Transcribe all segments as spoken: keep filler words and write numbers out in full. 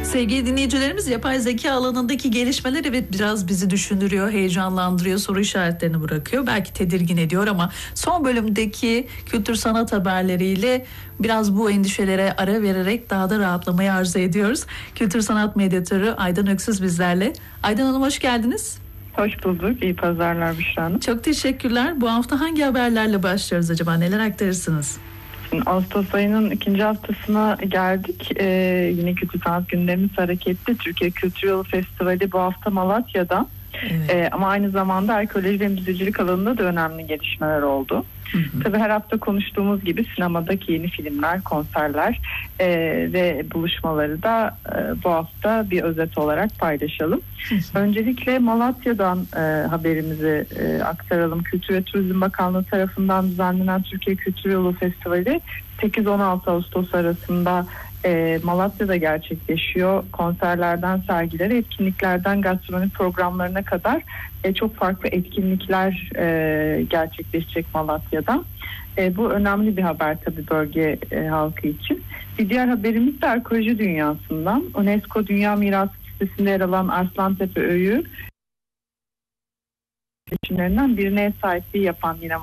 Sevgili dinleyicilerimiz, yapay zeka alanındaki gelişmeler evet biraz bizi düşündürüyor, heyecanlandırıyor, soru işaretlerini bırakıyor. Belki tedirgin ediyor ama son bölümdeki kültür sanat haberleriyle biraz bu endişelere ara vererek daha da rahatlamayı arzu ediyoruz. Kültür sanat medyatörü Aydan Öksüz bizlerle. Aydan Hanım, hoş geldiniz. Hoş bulduk. İyi pazarlar Büşra Hanım. Çok teşekkürler. Bu hafta hangi haberlerle başlıyoruz acaba? Neler aktarırsınız? Ağustos ayının ikinci haftasına geldik. Ee, yine kültür sanat gündemimiz hareketli. Türkiye Kültür Yolu Festivali bu hafta Malatya'da. Evet. Ee, ama aynı zamanda arkeoloji ve müzecilik alanında da önemli gelişmeler oldu. Hı hı. Tabii her hafta konuştuğumuz gibi sinemadaki yeni filmler, konserler e, ve buluşmaları da e, bu hafta bir özet olarak paylaşalım. Hı hı. Öncelikle Malatya'dan e, haberimizi e, aktaralım. Kültür ve Turizm Bakanlığı tarafından düzenlenen Türkiye Kültür Yolu Festivali sekiz on altı Ağustos arasında E, Malatya'da gerçekleşiyor. Konserlerden sergilere, etkinliklerden gastronomi programlarına kadar e, çok farklı etkinlikler e, gerçekleşecek Malatya'da. E, bu önemli bir haber tabii bölge e, halkı için. Bir diğer haberimiz de arkeoloji dünyasından. UNESCO Dünya Mirası listesinde yer alan Arslantepe Öyü seçimlerinden birine ev sahipliği yapan yine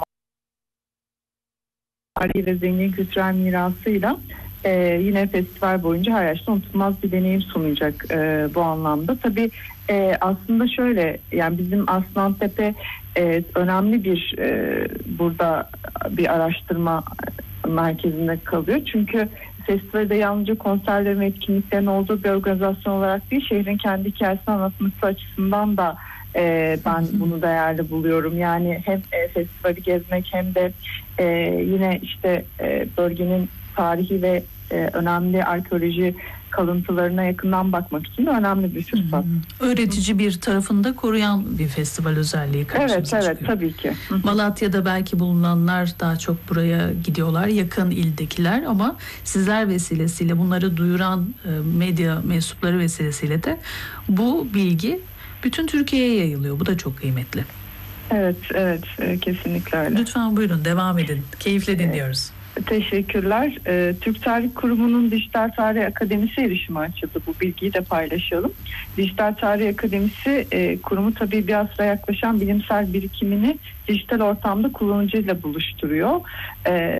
tarihi ve zengin kültürel mirasıyla Ee, yine festival boyunca her yaşta unutulmaz bir deneyim sunacak e, bu anlamda. Tabii e, aslında şöyle, yani bizim Arslantepe e, önemli bir e, burada bir araştırma merkezinde kalıyor. Çünkü festivalde yalnızca konserlerin ve etkinliklerin olduğu bir organizasyon olarak değil, şehrin kendi hikayesini anlatması açısından da e, ben bunu değerli buluyorum. Yani hem e, festivali gezmek hem de e, yine işte e, bölgenin tarihi ve e, önemli arkeoloji kalıntılarına yakından bakmak için de önemli bir fırsat. Hmm. Öğretici bir tarafında koruyan bir festival özelliği karşımıza Evet, evet çıkıyor. tabii ki. Malatya'da belki bulunanlar daha çok buraya gidiyorlar, yakın ildekiler, ama sizler vesilesiyle, bunları duyuran e, medya mensupları vesilesiyle de bu bilgi bütün Türkiye'ye yayılıyor. Bu da çok kıymetli. Evet, evet e, kesinlikle öyle. Lütfen buyurun, devam edin. Keyifle dinliyoruz. Evet. Teşekkürler. Ee, Türk Tarih Kurumu'nun Dijital Tarih Akademisi erişimi açıldı. Bu bilgiyi de paylaşalım. Dijital Tarih Akademisi e, kurumu tabii bir asra yaklaşan bilimsel birikimini dijital ortamda kullanıcıyla buluşturuyor. E,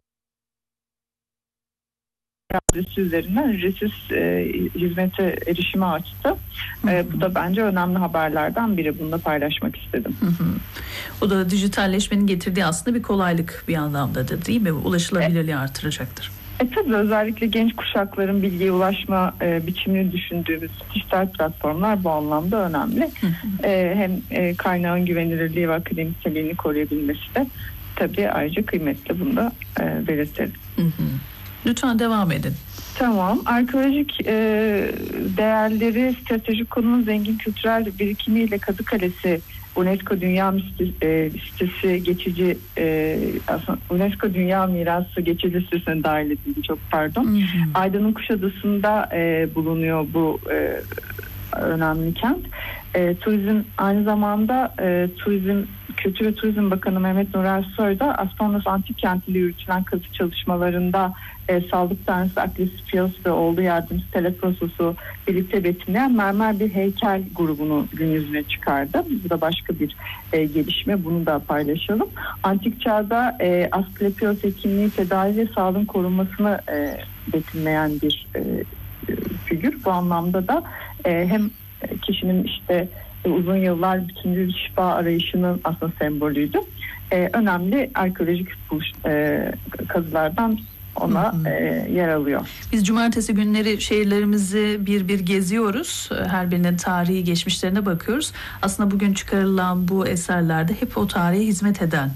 adresi üzerinden ücretsiz e, hizmete erişime açtı. E, bu da bence önemli haberlerden biri. Bunu da paylaşmak istedim. Hı hı. O da dijitalleşmenin getirdiği aslında bir kolaylık bir anlamda da, değil mi? Ulaşılabilirliği e, artıracaktır. E tabii özellikle genç kuşakların bilgiye ulaşma e, biçimini düşündüğümüz dijital platformlar bu anlamda önemli. Hı hı. E, hem e, kaynağın güvenilirliği ve akademisyenliğini koruyabilmesi de tabii ayrıca kıymetli. Bunu da e, belirtelim. Hı hı. Lütfen devam edin. Tamam. Arkeolojik e, değerleri, stratejik konunun zengin kültürel birikimiyle Kadıkalesi UNESCO Dünya Listesi geçici e, aslında UNESCO Dünya Mirası geçici listesine dahil edildi. Çok pardon. Hı hı. Aydın'ın Kuşadası'nda e, bulunuyor bu e, önemli kent. E, turizm aynı zamanda e, turizm Kültür ve Turizm Bakanı Mehmet Nur Ersoy da Aspanos Antik Kenti'yle yürütülen kazı çalışmalarında e, sağlık tanrısı Aklesipios ve oğlu yardımcısı Teleprosos'u birlikte betimleyen mermer bir heykel grubunu gün yüzüne çıkardı. Bu da başka bir e, gelişme. Bunu da paylaşalım. Antik çağda e, Asklepios hekimliği, tedavi ve sağlığın korunmasını e, betimleyen bir e, figür. Bu anlamda da e, hem kişinin işte uzun yıllar bütüncül şifa arayışının aslında sembolüydü. Ee, önemli arkeolojik buluş, e, kazılardan ona e, yer alıyor. Biz cumartesi günleri şehirlerimizi bir bir geziyoruz. Her birinin tarihi geçmişlerine bakıyoruz. Aslında bugün çıkarılan bu eserlerde hep o tarihe hizmet eden